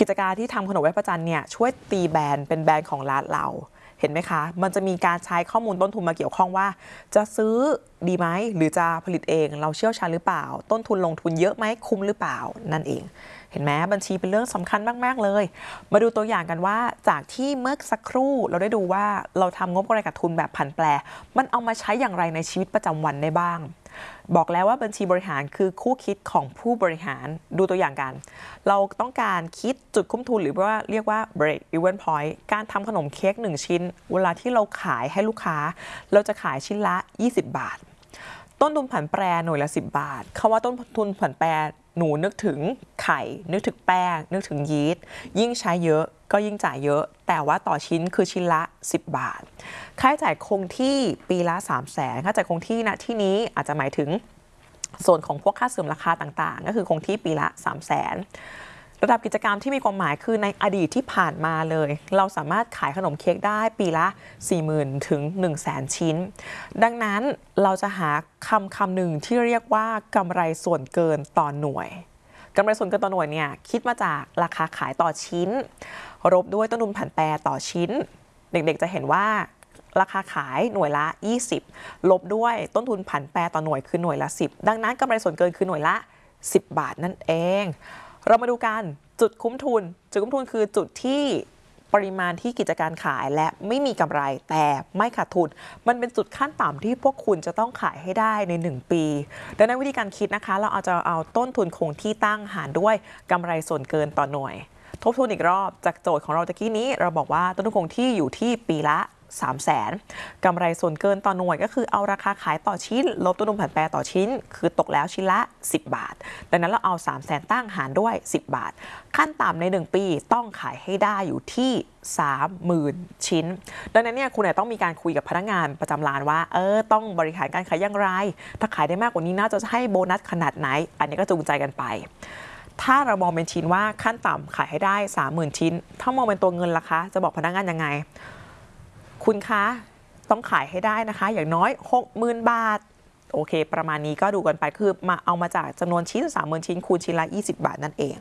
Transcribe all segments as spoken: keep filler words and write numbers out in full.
กิจการที่ทำขนมไหว้พระจันทร์เนี่ยช่วยตีแบรนด์เป็นแบรนด์ของร้านเราเห็นไหมคะมันจะมีการใช้ข้อมูลต้นทุนมาเกี่ยวข้องว่าจะซื้อดีไหมหรือจะผลิตเองเราเชี่ยวชาญหรือเปล่าต้นทุนลงทุนเยอะไหมคุ้มหรือเปล่านั่นเองเห็นไหมบัญชีเป็นเรื่องสำคัญมากๆเลยมาดูตัวอย่างกันว่าจากที่เมื่อสักครู่เราได้ดูว่าเราทำงบกำไรขาดทุนแบบผันแปรมันเอามาใช้อย่างไรในชีวิตประจำวันได้บ้างบอกแล้วว่าบัญชีบริหารคือคู่คิดของผู้บริหารดูตัวอย่างกันเราต้องการคิดจุดคุ้มทุนหรือว่าเรียกว่า break even point การทำขนมเค้กหนึ่งชิ้นเวลาที่เราขายให้ลูกค้าเราจะขายชิ้นละยี่สิบบาทต้นทุนผันแปรหน่วยละสิบบาทคำว่าต้นทุนผันแปรหนูนึกถึงไข่นึกถึงแป้งนึกถึงยีสต์ยิ่งใช้เยอะก็ยิ่งจ่ายเยอะแต่ว่าต่อชิ้นคือชิ้นละสิบบาทค่าใช้จ่ายคงที่ปีละสามแสนค่าใช้จ่ายคงที่ณที่นี้อาจจะหมายถึงส่วนของพวกค่าเสริมราคาต่างๆก็คือคงที่ปีละสามแสนระดับกิจกรรมที่มีความหมายคือในอดีตที่ผ่านมาเลยเราสามารถขายขนมเค้กได้ปีละ สี่หมื่น ถึง หนึ่งแสน ชิ้นดังนั้นเราจะหาคำคำหนึ่งที่เรียกว่ากำไรส่วนเกินต่อหน่วยกำไรส่วนเกินต่อหน่วยเนี่ยคิดมาจากราคาขายต่อชิ้นลบด้วยต้นทุนผันแปรต่อชิ้นเด็กๆจะเห็นว่าราคาขายหน่วยละยี่สิบลบด้วยต้นทุนผันแปรต่อหน่วยคือหน่วยละสิบดังนั้นกำไรส่วนเกินคือหน่วยละสิบบาทนั่นเองเรามาดูกันจุดคุ้มทุนจุดคุ้มทุนคือจุดที่ปริมาณที่กิจการขายและไม่มีกำไรแต่ไม่ขาดทุนมันเป็นจุดขั้นต่ำที่พวกคุณจะต้องขายให้ได้ในหนึ่งปีดังนั้นวิธีการคิดนะคะเราเอาจะเอาต้นทุนคงที่ตั้งหารด้วยกำไรส่วนเกินต่อหน่วยทบทวนอีกรอบจากโจทย์ของเราตะกี้นี้เราบอกว่าต้นทุนคงที่อยู่ที่ปีละสามแสนกำไรส่วนเกินต่อหน่วยก็คือเอาราคาขายต่อชิ้นลบต้นทุนผันแปรต่อชิ้นคือตกแล้วชิ้นละสิบบาทดังนั้นเราเอาสามแสนตั้งหารด้วยสิบบาทขั้นต่ำในหนึ่งปีต้องขายให้ได้อยู่ที่ สามหมื่น ชิ้นดังนั้นเนี่ยคุณต้องมีการคุยกับพนักงานประจำร้านว่าเออต้องบริหารการขายอย่างไรถ้าขายได้มากกว่านี้น่าจะให้โบนัสขนาดไหนอันนี้ก็จูงใจกันไปถ้าเรามองเป็นชิ้นว่าขั้นต่ำขายให้ได้ สามหมื่น ชิ้นถ้ามองเป็นตัวเงินล่ะคะจะบอกพนักงานยังไงคุณคะต้องขายให้ได้นะคะอย่างน้อย หกหมื่น บาทโอเคประมาณนี้ก็ดูกันไปคือมาเอามาจากจำนวนชิ้น สามหมื่น ชิ้นคูณชิ้นละยี่สิบบาทนั่นเอง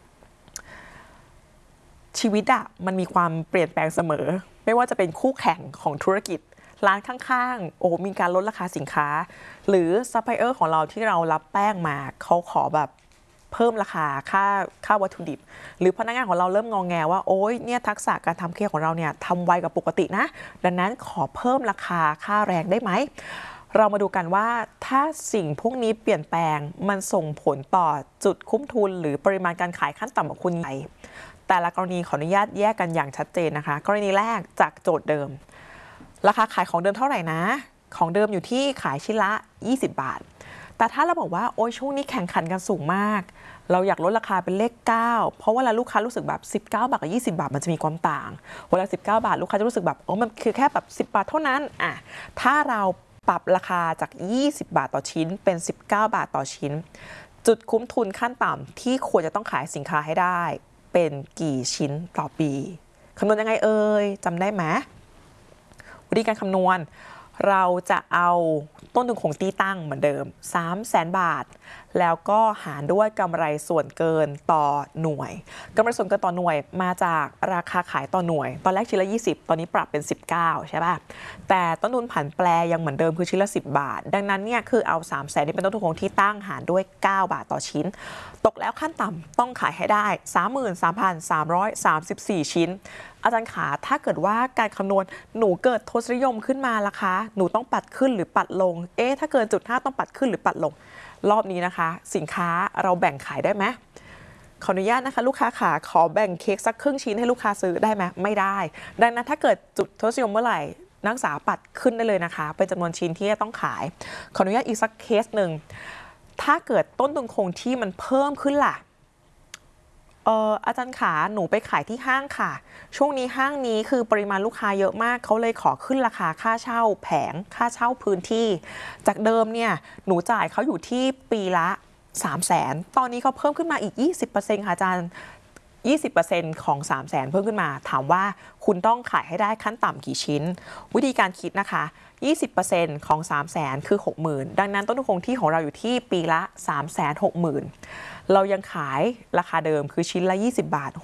ชีวิตอะมันมีความเปลี่ยนแปลงเสมอไม่ว่าจะเป็นคู่แข่งของธุรกิจร้านข้างๆโอ้มีการลดราคาสินค้าหรือซัพพลายเออร์ของเราที่เรารับแป้งมาเขาขอแบบเพิ่มราคาค่าค่าวัตถุดิบหรือพนักงานของเราเริ่มงองแงว่าโอ๊ยเนี่ยทักษะการทำเค้กของเราเนี่ยทำไวกว่าปกตินะดังนั้นขอเพิ่มราคาค่าแรงได้ไหมเรามาดูกันว่าถ้าสิ่งพวกนี้เปลี่ยนแปลงมันส่งผลต่อจุดคุ้มทุนหรือปริมาณการขายขั้นต่ำของคุณไหนแต่ละกรณีขออนุญาตแยกกันอย่างชัดเจนนะคะกรณีแรกจากโจทย์เดิมราคาขายของเดิมเท่าไหร่นะของเดิมอยู่ที่ขายชิ้นละยี่สิบบาทแต่ถ้าเราบอกว่าโอ้ยช่วงนี้แข่งขันกันสูงมากเราอยากลดราคาเป็นเลขเก้าเพราะเวลาลูกค้ารู้สึกแบบสิบเก้าบาทกับยี่สิบบาทมันจะมีความต่างเวลาสิบเก้าบาทลูกค้าจะรู้สึกแบบโอ้มันคือแค่แบบสิบบาทเท่านั้นอ่ะถ้าเราปรับราคาจากยี่สิบบาทต่อชิ้นเป็นสิบเก้าบาทต่อชิ้นจุดคุ้มทุนขั้นต่ำที่ควรจะต้องขายสินค้าให้ได้เป็นกี่ชิ้นต่อปีคำนวณยังไงเอ่ยจำได้ไหมวิธีการคำนวณเราจะเอาต้นทุนคงที่ตั้งเหมือนเดิม สามแสน บาทแล้วก็หารด้วยกำไรส่วนเกินต่อหน่วยกำไรส่วนเกินต่อหน่วยมาจากราคาขายต่อหน่วยตอนแรกชิ้นละยี่สิบตอนนี้ปรับเป็นสิบเก้าใช่ป่ะแต่ต้นทุนผันแปรยังเหมือนเดิมคือชิ้นละสิบบาทดังนั้นเนี่ยคือเอา สามแสน นี่เป็นต้นทุนคงที่ตั้งหารด้วยเก้าบาทต่อชิ้นตกแล้วขั้นต่ำต้องขายให้ได้ สามหมื่นสามพันสามร้อยสามสิบสี่ ชิ้นอาจารย์ขาถ้าเกิดว่าการคำนวณหนูเกิดทศนิยมขึ้นมาล่ะคะหนูต้องปัดขึ้นหรือปัดลงเอ๊ะถ้าเกินจุดห้าต้องปัดขึ้นหรือปัดลงรอบนี้นะคะสินค้าเราแบ่งขายได้ไหมขออนุญาตนะคะลูกค้าขาขอแบ่งเค้กสักครึ่งชิ้นให้ลูกค้าซื้อได้ไหมไม่ได้ดังนั้นถ้าเกิดจุดทศนิยมเมื่อไหร่นักศึกษาปัดขึ้นได้เลยนะคะเป็นจำนวนชิ้นที่จะต้องขายขออนุญาตอีกสักเคสหนึ่งถ้าเกิดต้นทุนคงที่มันเพิ่มขึ้นล่ะเอออาจารย์ขาหนูไปขายที่ห้างค่ะช่วงนี้ห้างนี้คือปริมาณลูกค้าเยอะมากเขาเลยขอขึ้นราคาค่าเช่าแผงค่าเช่าพื้นที่จากเดิมเนี่ยหนูจ่ายเขาอยู่ที่ปีละสามแสนตอนนี้เขาเพิ่มขึ้นมาอีก ยี่สิบเปอร์เซ็นต์ ค่ะอาจารย์ยี่สิบเปอร์เซ็นต์ ของ สามแสน เพิ่มขึ้นมาถามว่าคุณต้องขายให้ได้ขั้นต่ำกี่ชิ้นวิธีการคิดนะคะ ยี่สิบเปอร์เซ็นต์ ของ สามแสน คือ หกหมื่น ดังนั้นต้นทุนคงที่ของเราอยู่ที่ปีละ สามแสนหกหมื่น เรายังขายราคาเดิมคือชิ้นละยี่สิบบาท